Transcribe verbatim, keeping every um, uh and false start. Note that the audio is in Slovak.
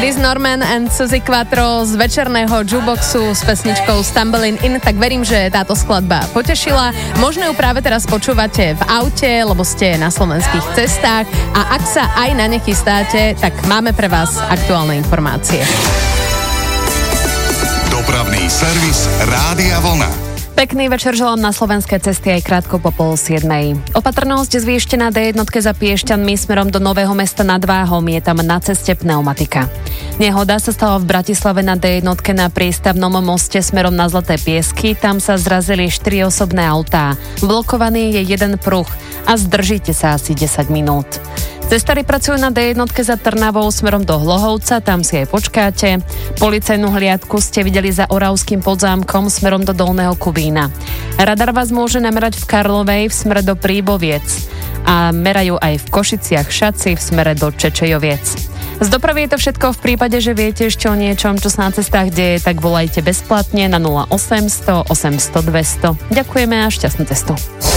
Chris Norman and Suzy Quattro z večerného jukeboxu s pesničkou Stumbling In, tak verím, že táto skladba potešila. Možno ju práve teraz počúvate v aute, lebo ste na slovenských cestách a ak sa aj na ne chystáte, tak máme pre vás aktuálne informácie. Dopravný servis Rádia Vlna. Pekný večer želám na slovenské cesty aj krátko po pol siedmej. Opatrnosť zvýšte na dé jedna za Piešťanmi smerom do Nového Mesta nad Váhom, je tam na ceste pneumatika. Nehoda sa stala v Bratislave na dé jedna na prístavnom moste smerom na Zlaté Piesky, tam sa zrazili štyri osobné autá. Blokovaný je jeden pruh a zdržíte sa asi desať minút. Cestári pracujú na dé jedna za Trnavou smerom do Hlohovca, tam si aj počkáte. Policajnú hliadku ste videli za Oravským Podzámkom smerom do Dolného Kubína. Radar vás môže namerať v Karlovej v smere do Príboviec a merajú aj v Košiciach Šaci v smere do Čečejoviec. Z dopravy je to všetko. V prípade, že viete ešte o niečom, čo sa na cestách deje, tak volajte bezplatne na nula osemsto osemsto dvesto. Ďakujeme a šťastnú cestu.